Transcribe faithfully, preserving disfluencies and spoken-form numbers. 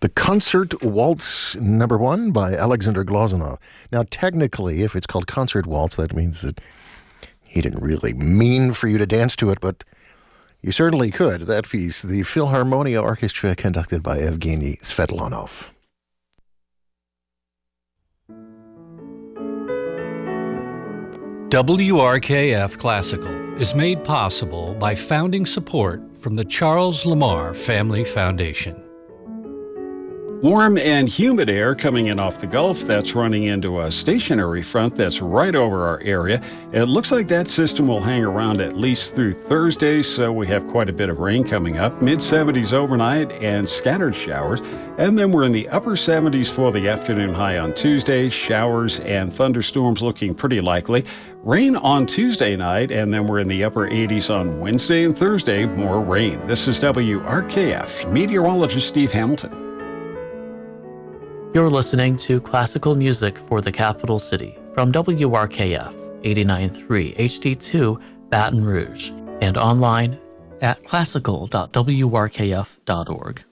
The Concert Waltz number one by Alexander Glazunov. Now, technically, if it's called Concert Waltz, that means that he didn't really mean for you to dance to it, but you certainly could. That piece, the Philharmonia Orchestra conducted by Evgeny Svetlanov. W R K F Classical is made possible by founding support from the Charles Lamar Family Foundation. Warm and humid air coming in off the Gulf that's running into a stationary front that's right over our area. It looks like that system will hang around at least through Thursday, so we have quite a bit of rain coming up. mid seventies overnight and scattered showers. And then we're in the upper seventies for the afternoon high on Tuesday. Showers and thunderstorms looking pretty likely. Rain on Tuesday night, and then we're in the upper eighties on Wednesday and Thursday, more rain. This is W R K F meteorologist Steve Hamilton. You're listening to classical music for the capital city from W R K F eighty-nine point three H D two Baton Rouge and online at classical dot w r k f dot org.